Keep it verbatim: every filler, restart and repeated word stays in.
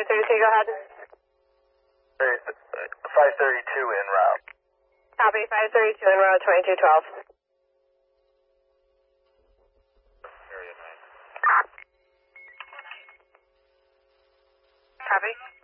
thirty-three, go ahead. five thirty-two en route. Copy, five thirty-two en route, twenty-two twelve. Copy.